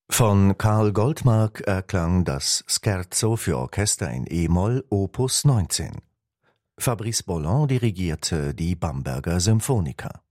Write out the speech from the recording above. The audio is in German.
Von Karl Goldmark erklang das Scherzo für Orchester in E-Moll Opus 19. Fabrice Bolland dirigierte die Bamberger Symphoniker.